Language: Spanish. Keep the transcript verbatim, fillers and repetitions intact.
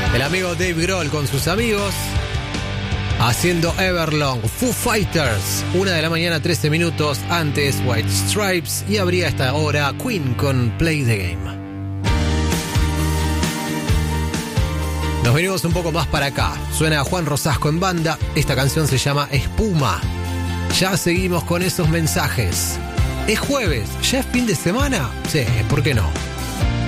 El amigo Dave Grohl con sus amigos haciendo Everlong. Foo Fighters, una de la mañana, trece minutos. Antes White Stripes y habría esta hora Queen con Play the Game. Nos venimos un poco más para acá. Suena Juan Rosasco en banda. Esta canción se llama Espuma. Ya seguimos con esos mensajes. ¿Es jueves? ¿Ya es fin de semana? Sí, ¿por qué no?